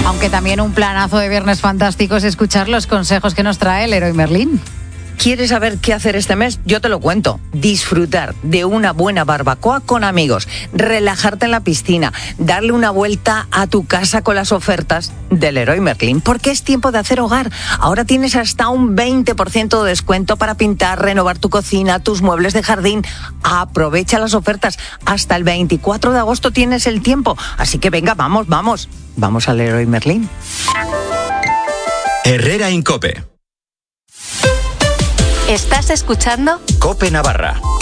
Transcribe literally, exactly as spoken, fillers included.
Aunque también un planazo de Viernes Fantástico es escuchar los consejos que nos trae el Leroy Merlin. ¿Quieres saber qué hacer este mes? Yo te lo cuento. Disfrutar de una buena barbacoa con amigos, relajarte en la piscina, darle una vuelta a tu casa con las ofertas del Leroy Merlin, porque es tiempo de hacer hogar. Ahora tienes hasta un veinte por ciento de descuento para pintar, renovar tu cocina, tus muebles de jardín. Aprovecha las ofertas. Hasta el veinticuatro de agosto tienes el tiempo. Así que venga, vamos, vamos. Vamos al Leroy Merlin. Herrera Incope. ¿Estás escuchando? Cope Navarra.